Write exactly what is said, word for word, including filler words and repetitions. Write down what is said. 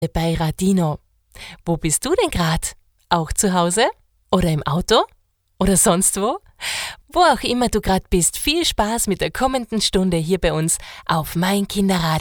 bei Radino. Wo bist du denn grad? Auch zu Hause? Oder im Auto? Oder sonst wo? Wo auch immer du grad bist, viel Spaß mit der kommenden Stunde hier bei uns auf mein Kinderradio.